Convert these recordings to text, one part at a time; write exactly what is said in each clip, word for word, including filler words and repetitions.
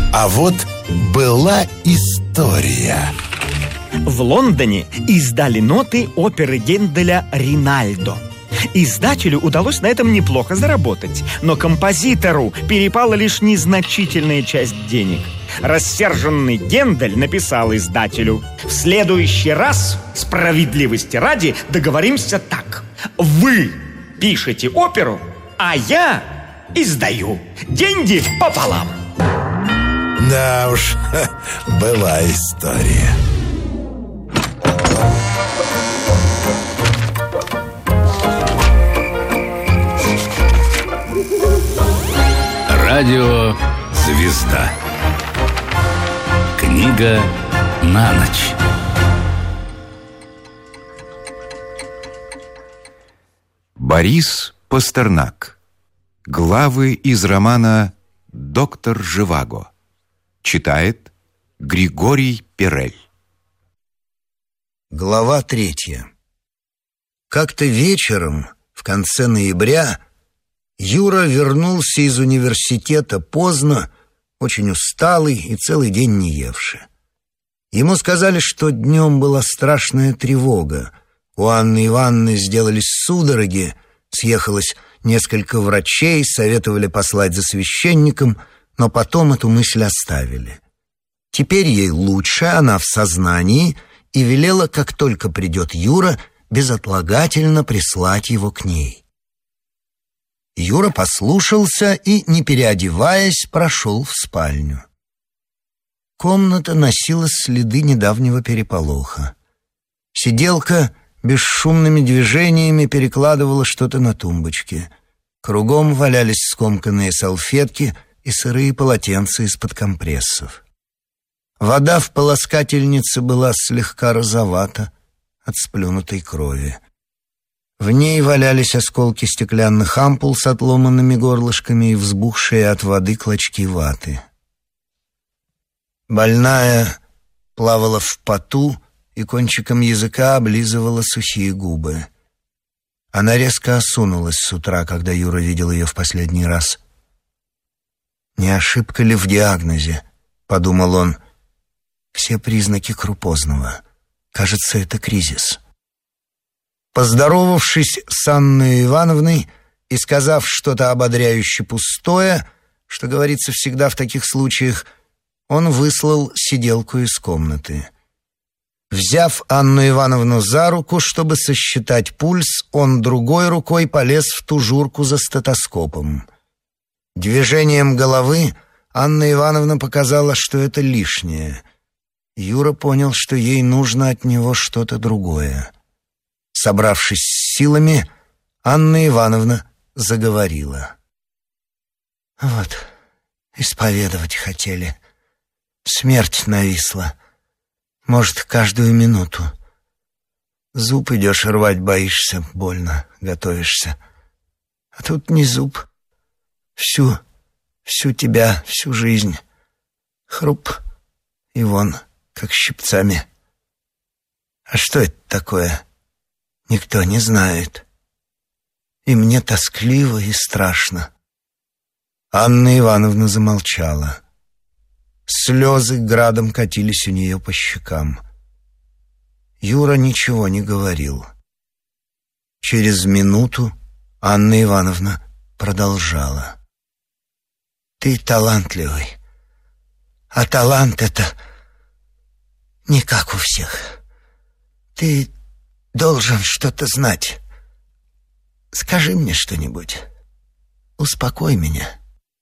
А вот была история. В Лондоне издали ноты оперы Генделя «Ринальдо». Издателю удалось на этом неплохо заработать, но композитору перепала лишь незначительная часть денег. Рассерженный Гендель написал издателю: «В следующий раз, справедливости ради, договоримся так. Вы пишете оперу, а я издаю. Деньги пополам». Да уж, была история. Радио «Звезда». Книга на ночь. Борис Пастернак. Главы из романа «Доктор Живаго». Читает Григорий Перель. Глава третья. Как-то вечером, в конце ноября, Юра вернулся из университета поздно, очень усталый и целый день не евший. Ему сказали, что днем была страшная тревога. У Анны Ивановны сделались судороги, съехалось несколько врачей, советовали послать за священником, но потом эту мысль оставили. Теперь ей лучше, она в сознании, и велела, как только придет Юра, безотлагательно прислать его к ней. Юра послушался и, не переодеваясь, прошел в спальню. Комната носила следы недавнего переполоха. Сиделка бесшумными движениями перекладывала что-то на тумбочке. Кругом валялись скомканные салфетки и сырые полотенца из-под компрессов. Вода в полоскательнице была слегка розовата от сплюнутой крови. В ней валялись осколки стеклянных ампул с отломанными горлышками и взбухшие от воды клочки ваты. Больная плавала в поту и кончиком языка облизывала сухие губы. Она резко осунулась с утра, когда Юра видел ее в последний раз. «Не ошибка ли в диагнозе?» — подумал он. «Все признаки Крупозного. Кажется, это кризис». Поздоровавшись с Анной Ивановной и сказав что-то ободряюще пустое, что говорится всегда в таких случаях, он выслал сиделку из комнаты. Взяв Анну Ивановну за руку, чтобы сосчитать пульс, он другой рукой полез в тужурку за стетоскопом. Движением головы Анна Ивановна показала, что это лишнее. Юра понял, что ей нужно от него что-то другое. Собравшись с силами, Анна Ивановна заговорила. «Вот, исповедовать хотели. Смерть нависла. Может, каждую минуту. Зуб идешь рвать, боишься, больно, готовишься. А тут не зуб. Всю, всю тебя, всю жизнь. Хруп и вон, как щипцами. А что это такое? Никто не знает. И мне тоскливо и страшно». Анна Ивановна замолчала. Слезы градом катились у нее по щекам. Юра ничего не говорил. Через минуту Анна Ивановна продолжала. «Ты талантливый, а талант — это не как у всех. Ты должен что-то знать. Скажи мне что-нибудь. Успокой меня».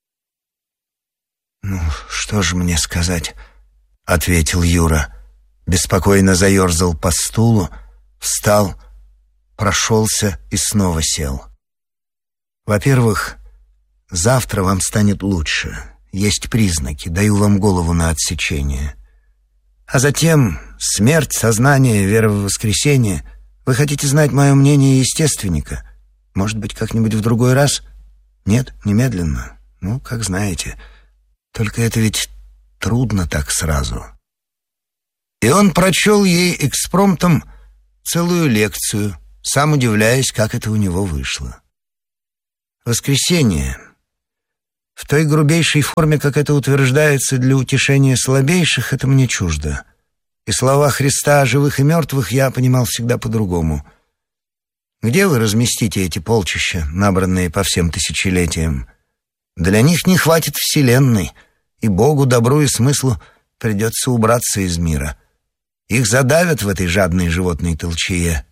«Ну, что же мне сказать?» — ответил Юра. Беспокойно заерзал по стулу, встал, прошелся и снова сел. «Во-первых, завтра вам станет лучше. Есть признаки, даю вам голову на отсечение. А затем смерть, сознание, вера в воскресенье. Вы хотите знать мое мнение естественника? Может быть, как-нибудь в другой раз? Нет, немедленно. Ну, как знаете. Только это ведь трудно так сразу». И он прочел ей экспромтом целую лекцию, сам удивляясь, как это у него вышло. Воскресенье. В той грубейшей форме, как это утверждается для утешения слабейших, это мне чуждо. И слова Христа о живых и мертвых я понимал всегда по-другому. Где вы разместите эти полчища, набранные по всем тысячелетиям? Для них не хватит вселенной, и Богу, добру и смыслу придется убраться из мира. Их задавят в этой жадной животной толчее.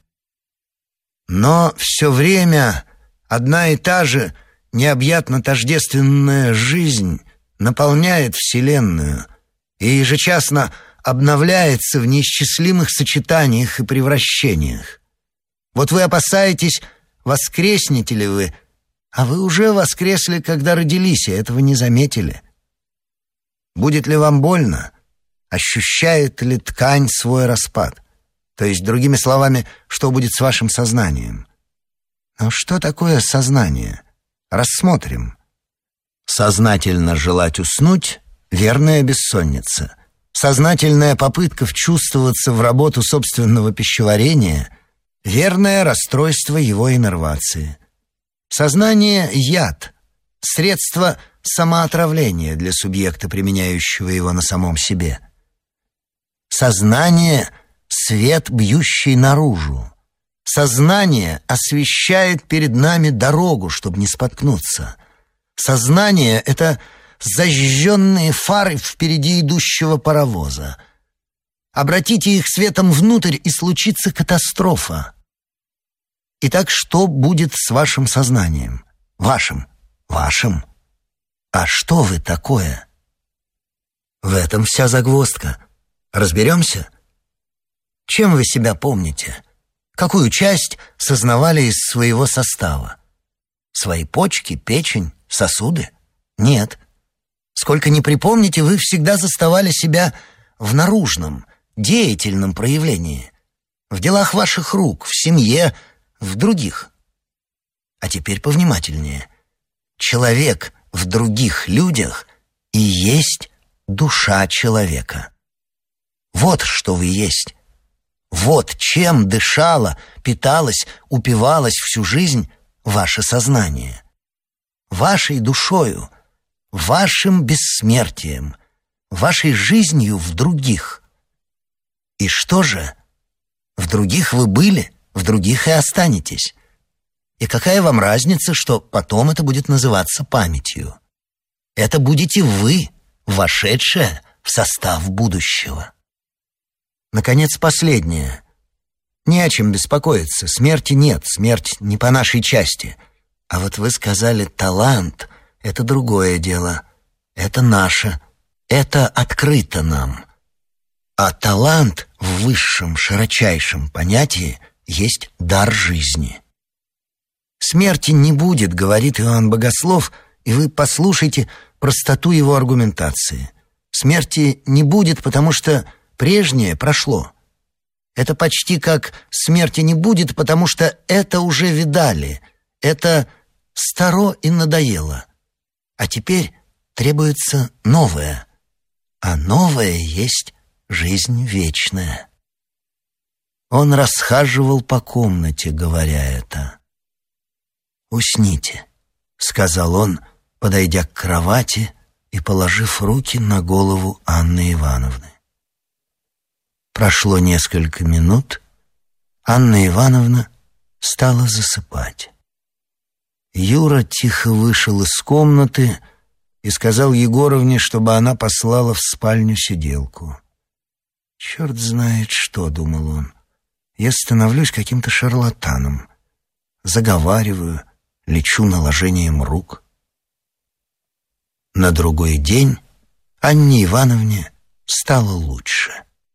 Но все время одна и та же необъятно тождественная жизнь наполняет вселенную и ежечасно обновляется в неисчислимых сочетаниях и превращениях. Вот вы опасаетесь, воскреснете ли вы, а вы уже воскресли, когда родились, и этого не заметили. Будет ли вам больно? Ощущает ли ткань свой распад? То есть, другими словами, что будет с вашим сознанием? Но что такое сознание? Рассмотрим. Сознательно желать уснуть — верная бессонница. Сознательная попытка вчувствоваться в работу собственного пищеварения — верное расстройство его иннервации. Сознание — яд, средство самоотравления для субъекта, применяющего его на самом себе. Сознание — свет, бьющий наружу. Сознание освещает перед нами дорогу, чтобы не споткнуться. Сознание — это зажженные фары впереди идущего паровоза. Обратите их светом внутрь, и случится катастрофа. Итак, что будет с вашим сознанием? Вашим. Вашим. А что вы такое? В этом вся загвоздка. Разберемся? Чем вы себя помните? Какую часть сознавали из своего состава? Свои почки, печень, сосуды? Нет. Сколько ни припомните, вы всегда заставали себя в наружном, деятельном проявлении. В делах ваших рук, в семье, в других. А теперь повнимательнее. Человек в других людях и есть душа человека. Вот что вы есть. Вот чем дышало, питалось, упивалось всю жизнь ваше сознание. Вашей душою, вашим бессмертием, вашей жизнью в других. И что же? В других вы были, в других и останетесь. И какая вам разница, что потом это будет называться памятью? Это будете вы, вошедшая в состав будущего. Наконец, последнее. Не о чем беспокоиться. Смерти нет, смерть не по нашей части. А вот вы сказали «талант» — это другое дело. Это наше. Это открыто нам. А талант в высшем, широчайшем понятии есть дар жизни. Смерти не будет, говорит Иоанн Богослов, и вы послушайте простоту его аргументации. Смерти не будет, потому что прежнее прошло. Это почти как смерти не будет, потому что это уже видали. Это старо и надоело. А теперь требуется новое. А новое есть жизнь вечная. Он расхаживал по комнате, говоря это. «Усните», — сказал он, подойдя к кровати и положив руки на голову Анны Ивановны. Прошло несколько минут, Анна Ивановна стала засыпать. Юра тихо вышел из комнаты и сказал Егоровне, чтобы она послала в спальню сиделку. «Черт знает что», — думал он, — «я становлюсь каким-то шарлатаном, заговариваю, лечу наложением рук». На другой день Анне Ивановне стало лучше.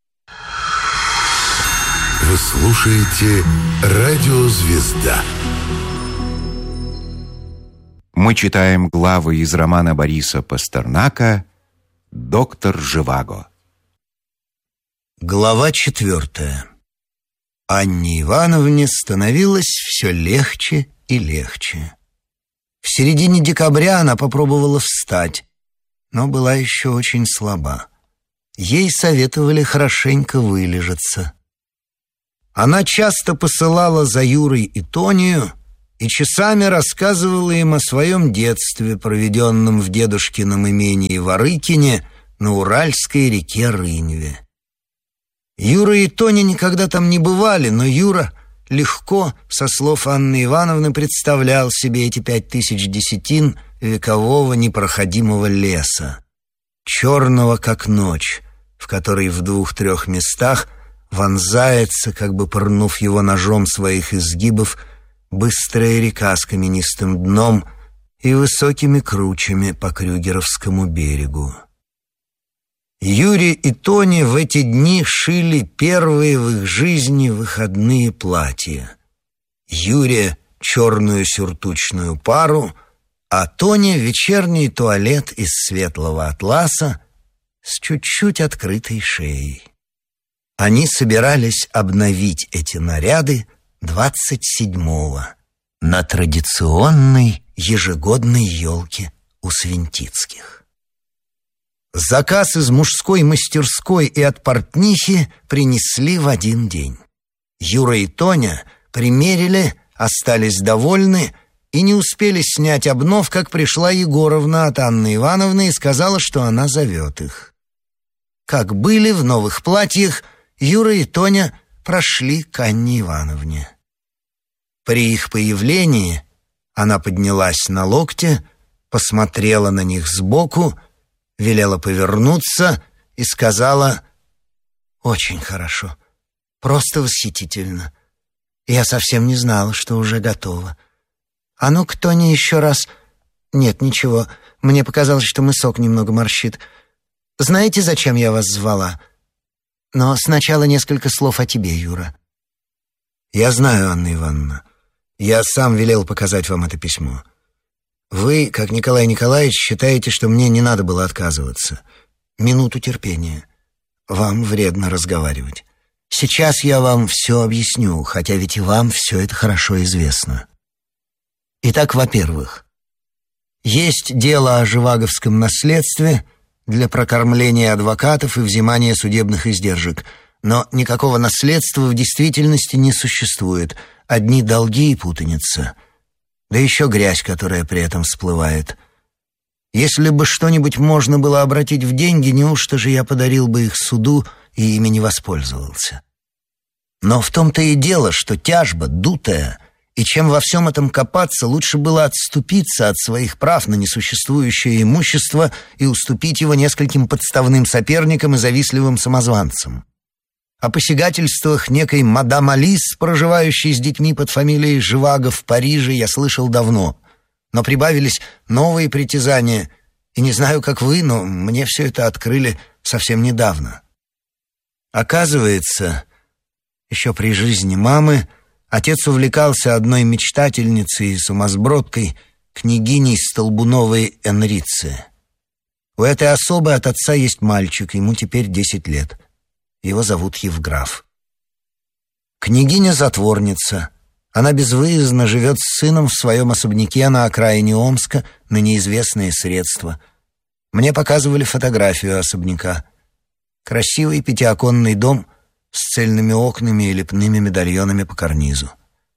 Вы слушаете «Радио Звезда». Мы читаем главы из романа Бориса Пастернака «Доктор Живаго». Глава четвертая. Анне Ивановне становилось все легче и легче. В середине декабря она попробовала встать, но была еще очень слаба. Ей советовали хорошенько вылежаться. Она часто посылала за Юрой и Тонию и часами рассказывала им о своем детстве, проведенном в дедушкином имении Ворыкине на Уральской реке Рыньве. Юра и Тоня никогда там не бывали, но Юра легко, со слов Анны Ивановны, представлял себе эти пять тысяч десятин векового непроходимого леса, черного как ночь, в который в двух-трех местах вонзается, как бы пырнув его ножом своих изгибов, быстрая река с каменистым дном и высокими кручами по Крюгеровскому берегу. Юре и Тоне в эти дни шили первые в их жизни выходные платья. Юре черную сюртучную пару, а Тоне вечерний туалет из светлого атласа с чуть-чуть открытой шеей. Они собирались обновить эти наряды двадцать седьмого на традиционной ежегодной елке у Свинтицких. Заказ из мужской мастерской и от портнихи принесли в один день. Юра и Тоня примерили, остались довольны и не успели снять обнов, как пришла Егоровна от Анны Ивановны и сказала, что она зовет их. Как были в новых платьях, Юра и Тоня прошли к Анне Ивановне. При их появлении она поднялась на локте, посмотрела на них сбоку, велела повернуться и сказала: «Очень хорошо, просто восхитительно. Я совсем не знала, что уже готово. А ну, кто не еще раз...» «Нет, ничего, мне показалось, что мысок немного морщит. Знаете, зачем я вас звала? Но сначала несколько слов о тебе, Юра». «Я знаю, Анна Ивановна. Я сам велел показать вам это письмо. Вы, как Николай Николаевич, считаете, что мне не надо было отказываться. Минуту терпения. Вам вредно разговаривать. Сейчас я вам все объясню, хотя ведь и вам все это хорошо известно. Итак, во-первых, есть дело о живаговском наследстве для прокормления адвокатов и взимания судебных издержек, но никакого наследства в действительности не существует, одни долги и путаница. Да еще грязь, которая при этом всплывает. Если бы что-нибудь можно было обратить в деньги, неужто же я подарил бы их суду и ими не воспользовался? Но в том-то и дело, что тяжба дутая, и чем во всем этом копаться, лучше было отступиться от своих прав на несуществующее имущество и уступить его нескольким подставным соперникам и завистливым самозванцам. О посягательствах некой мадам Алис, проживающей с детьми под фамилией Живаго в Париже, я слышал давно. Но прибавились новые притязания, и не знаю, как вы, но мне все это открыли совсем недавно. Оказывается, еще при жизни мамы отец увлекался одной мечтательницей и сумасбродкой, княгиней Столбуновой Энрице. У этой особы от отца есть мальчик, ему теперь десять лет. Его зовут Евграф. Княгиня затворница. Она безвыездно живет с сыном в своем особняке на окраине Омска на неизвестные средства. Мне показывали фотографию особняка. Красивый пятиоконный дом с цельными окнами и лепными медальонами по карнизу.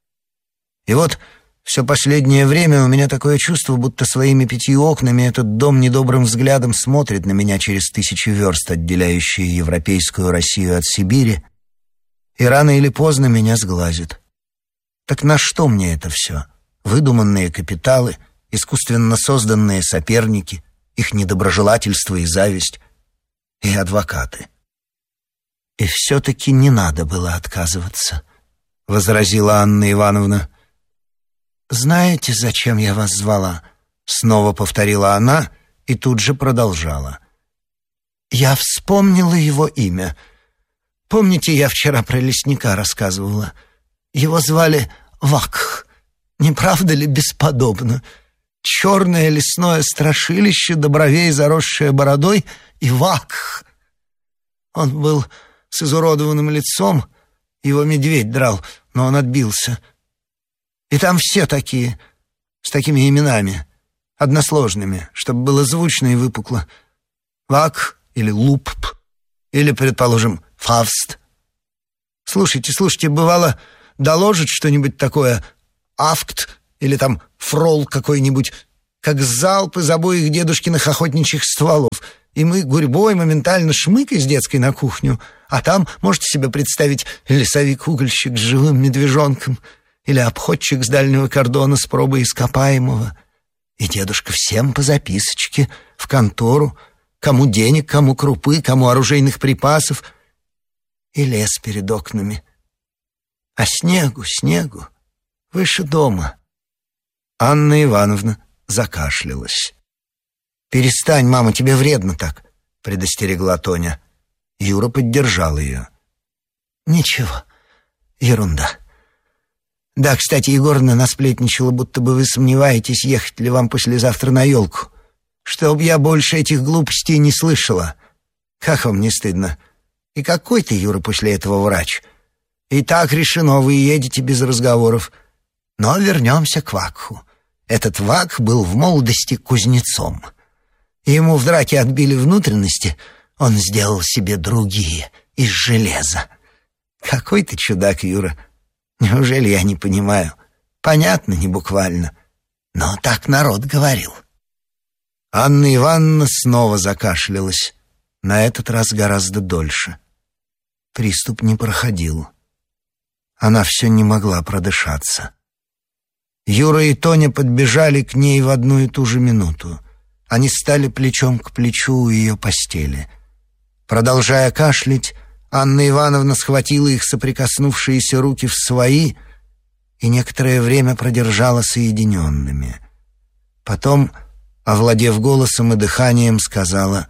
И вот все последнее время у меня такое чувство, будто своими пятью окнами этот дом недобрым взглядом смотрит на меня через тысячи верст, отделяющие европейскую Россию от Сибири, и рано или поздно меня сглазит. Так на что мне это все? Выдуманные капиталы, искусственно созданные соперники, их недоброжелательство и зависть, и адвокаты. «И все-таки не надо было отказываться», — возразила Анна Ивановна. «Знаете, зачем я вас звала?» — снова повторила она и тут же продолжала. «Я вспомнила его имя. Помните, я вчера про лесника рассказывала? Его звали Вакх. Не правда ли бесподобно? Черное лесное страшилище, до бровей заросшее бородой, и Вакх. Он был с изуродованным лицом, его медведь драл, но он отбился. И там все такие, с такими именами, односложными, чтобы было звучно и выпукло. Вак или Лупп, или, предположим, Фавст. Слушайте, слушайте, бывало, доложит что-нибудь такое, Афкт или там фрол какой-нибудь, как залп из обоих дедушкиных охотничьих стволов, и мы гурьбой моментально шмык из детской на кухню, а там, можете себе представить, лесовик-угольщик с живым медвежонком или обходчик с дальнего кордона с пробой ископаемого. И дедушка всем по записочке, в контору, кому денег, кому крупы, кому оружейных припасов, и лес перед окнами. А снегу, снегу, выше дома. Анна Ивановна закашлялась. «Перестань, мама, тебе вредно так», — предостерегла Тоня. Юра поддержал ее. «Ничего, ерунда. Да, кстати, Егоровна насплетничала, будто бы вы сомневаетесь, ехать ли вам послезавтра на елку. Чтоб я больше этих глупостей не слышала. Как вам не стыдно? И какой ты, Юра, после этого врач? И так решено, вы едете без разговоров. Но вернемся к Вакху. Этот Вакх был в молодости кузнецом. Ему в драке отбили внутренности, он сделал себе другие, из железа. Какой ты чудак, Юра. Неужели я не понимаю? Понятно, не буквально. Но так народ говорил». Анна Ивановна снова закашлялась. На этот раз гораздо дольше. Приступ не проходил. Она все не могла продышаться. Юра и Тоня подбежали к ней в одну и ту же минуту. Они стали плечом к плечу у ее постели. Продолжая кашлять, Анна Ивановна схватила их соприкоснувшиеся руки в свои и некоторое время продержала соединенными. Потом, овладев голосом и дыханием, сказала: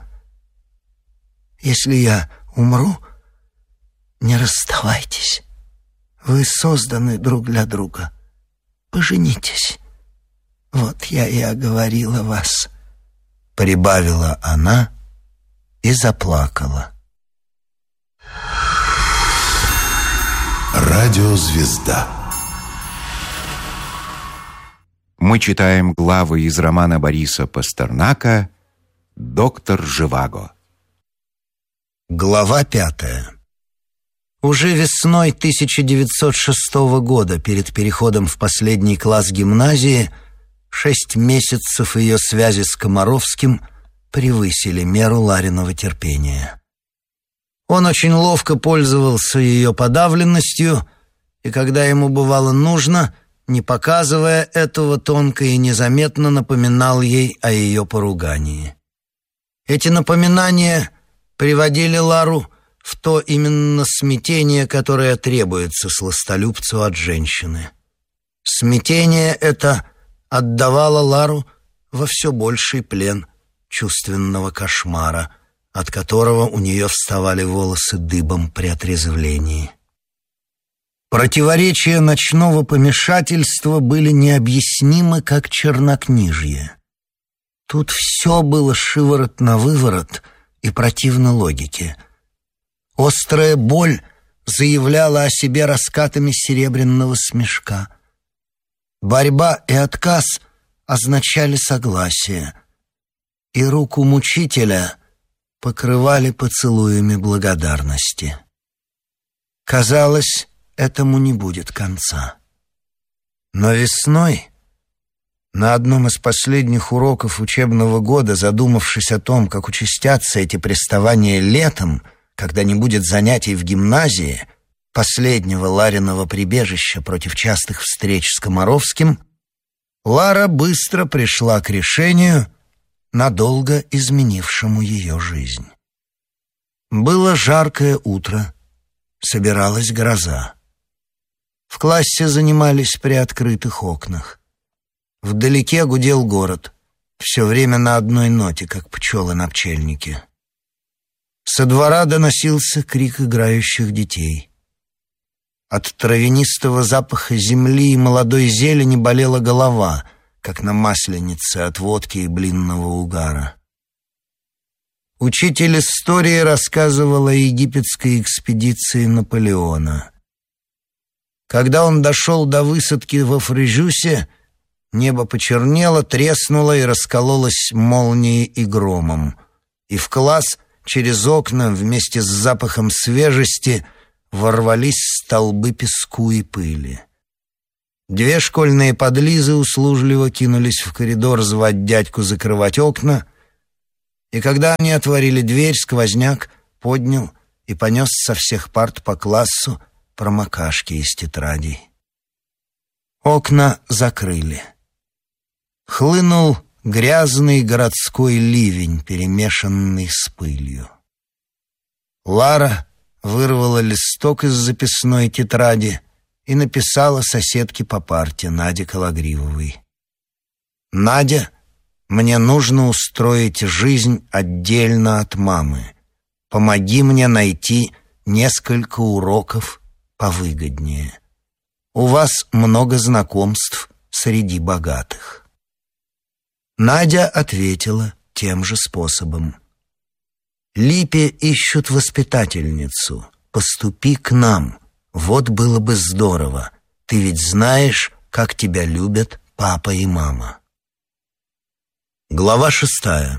«Если я умру, не расставайтесь. Вы созданы друг для друга. Поженитесь. Вот я и оговорила вас», — прибавила она и заплакала. Радиозвезда. Мы читаем главы из романа Бориса Пастернака «Доктор Живаго». Глава пятая. Уже весной тысяча девятьсот шестого года, перед переходом в последний класс гимназии, шесть месяцев ее связи с Комаровским превысили меру Лариного терпения. Он очень ловко пользовался ее подавленностью, и когда ему бывало нужно, не показывая этого, тонко и незаметно напоминал ей о ее поругании. Эти напоминания приводили Лару в то именно смятение, которое требуется сластолюбцу от женщины. Смятение это отдавало Лару во все больший плен чувственного кошмара, от которого у нее вставали волосы дыбом при отрезвлении. Противоречия ночного помешательства были необъяснимы, как чернокнижье. Тут все было шиворот на выворот и противно логике. Острая боль заявляла о себе раскатами серебряного смешка. Борьба и отказ означали согласие, и руку мучителя покрывали поцелуями благодарности. Казалось, этому не будет конца. Но весной, на одном из последних уроков учебного года, задумавшись о том, как участятся эти приставания летом, когда не будет занятий в гимназии, последнего Лариного прибежища против частых встреч с Комаровским, Лара быстро пришла к решению, надолго изменившему ее жизнь. Было жаркое утро, собиралась гроза. В классе занимались при открытых окнах. Вдалеке гудел город, все время на одной ноте, как пчелы на пчельнике. Со двора доносился крик играющих детей. От травянистого запаха земли и молодой зелени болела голова, как на масленице от водки и блинного угара. Учитель истории рассказывал о египетской экспедиции Наполеона. Когда он дошел до высадки во Фрежюсе, небо почернело, треснуло и раскололось молнией и громом, и в класс через окна вместе с запахом свежести ворвались столбы песку и пыли. Две школьные подлизы услужливо кинулись в коридор звать дядьку закрывать окна, и когда они отворили дверь, сквозняк поднял и понес со всех парт по классу промокашки из тетрадей. Окна закрыли. Хлынул грязный городской ливень, перемешанный с пылью. Лара вырвала листок из записной тетради и написала соседке по парте, Наде Кологривовой. «Надя, мне нужно устроить жизнь отдельно от мамы. Помоги мне найти несколько уроков повыгоднее. У вас много знакомств среди богатых». Надя ответила тем же способом. «Липе ищут воспитательницу. Поступи к нам. Вот было бы здорово. Ты ведь знаешь, как тебя любят папа и мама». Глава шестая.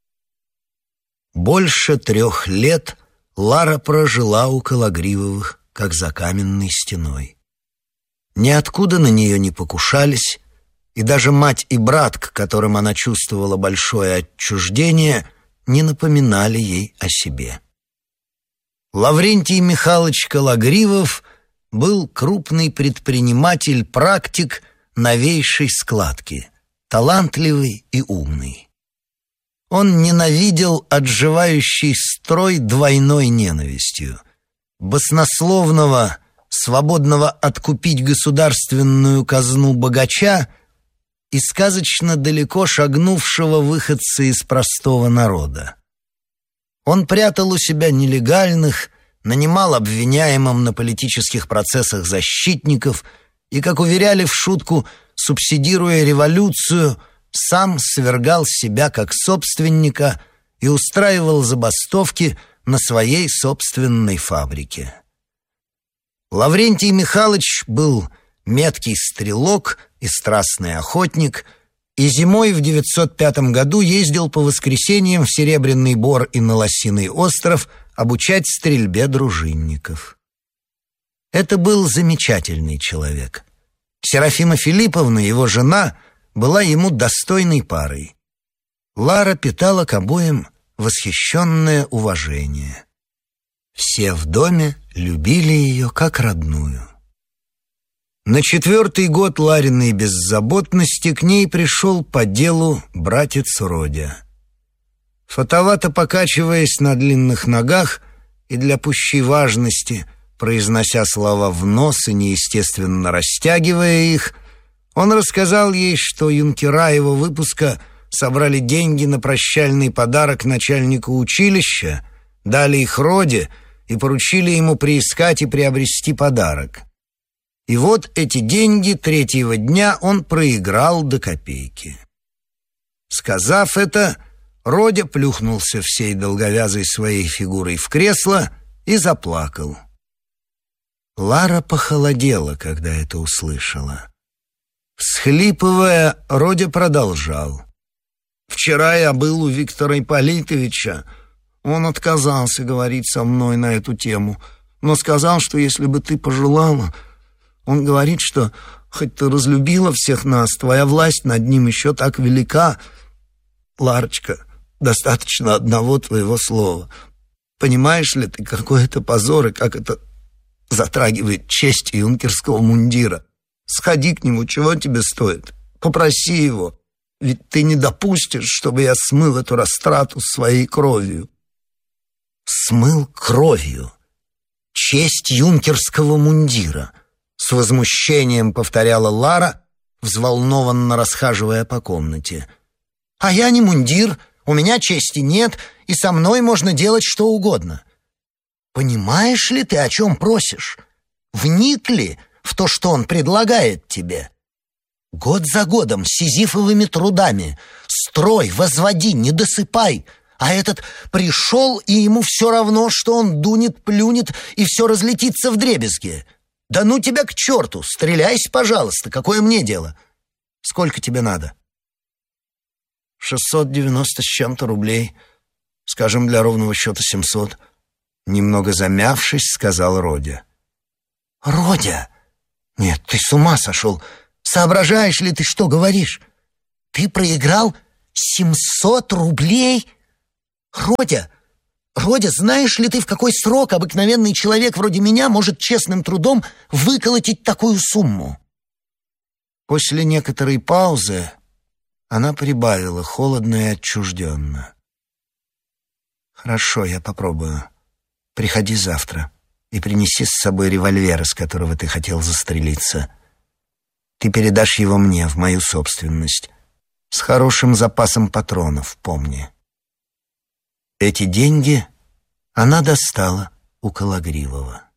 Больше трех лет Лара прожила у Кологривовых, как за каменной стеной. Ниоткуда на нее не покушались, и даже мать и брат, к которым она чувствовала большое отчуждение, не напоминали ей о себе. Лаврентий Михайлович Кологривов был крупный предприниматель-практик новейшей складки, талантливый и умный. Он ненавидел отживающий строй двойной ненавистью: баснословного, свободного откупить государственную казну богача и сказочно далеко шагнувшего выходца из простого народа. Он прятал у себя нелегальных, нанимал обвиняемым на политических процессах защитников и, как уверяли в шутку, субсидируя революцию, сам свергал себя как собственника и устраивал забастовки на своей собственной фабрике. Лаврентий Михайлович был меткий стрелок и страстный охотник, и зимой в девятьсот пятом году ездил по воскресеньям в Серебряный Бор и на Лосиный остров обучать стрельбе дружинников. Это был замечательный человек. Серафима Филипповна, его жена, была ему достойной парой. Лара питала к обоим восхищенное уважение. Все в доме любили ее как родную. На четвертый год Лариной беззаботности к ней пришел по делу братец Родя. Фотовато покачиваясь на длинных ногах и для пущей важности произнося слова в нос и неестественно растягивая их, он рассказал ей, что юнкера его выпуска собрали деньги на прощальный подарок начальнику училища, дали их Роде и поручили ему приискать и приобрести подарок. И вот эти деньги третьего дня он проиграл до копейки. Сказав это, Родя плюхнулся всей долговязой своей фигурой в кресло и заплакал. Лара похолодела, когда это услышала. Всхлипывая, Родя продолжал. «Вчера я был у Виктора Ипполитовича. Он отказался говорить со мной на эту тему, но сказал, что если бы ты пожелала... Он говорит, что хоть ты разлюбила всех нас, твоя власть над ним еще так велика. Ларочка, достаточно одного твоего слова. Понимаешь ли ты, какой это позор и как это затрагивает честь юнкерского мундира? Сходи к нему, чего тебе стоит? Попроси его, ведь ты не допустишь, чтобы я смыл эту растрату своей кровью». «Смыл кровью? Честь юнкерского мундира?» С возмущением повторяла Лара, взволнованно расхаживая по комнате. «А я не мундир, у меня чести нет, и со мной можно делать что угодно. Понимаешь ли ты, о чем просишь? Вник ли в то, что он предлагает тебе? Год за годом, сизифовыми трудами, строй, возводи, не досыпай, а этот пришел, и ему все равно, что он дунет, плюнет, и все разлетится вдребезги. Да ну тебя к черту, стреляйся, пожалуйста, какое мне дело? Сколько тебе надо?» «шестьсот девяносто с чем-то рублей, скажем, для ровного счета семьсот». Немного замявшись, сказал Родя. «Родя, Нет, ты с ума сошел. Соображаешь ли ты, что говоришь? Ты проиграл семьсот рублей? Родя, Родя, знаешь ли ты, в какой срок обыкновенный человек вроде меня может честным трудом выколотить такую сумму? После некоторой паузы она прибавила холодно и отчужденно. Хорошо, я попробую. Приходи завтра и принеси с собой револьвер, из которого ты хотел застрелиться. Ты передашь его мне, в мою собственность, с хорошим запасом патронов, помни. Эти деньги она достала у Кологривого.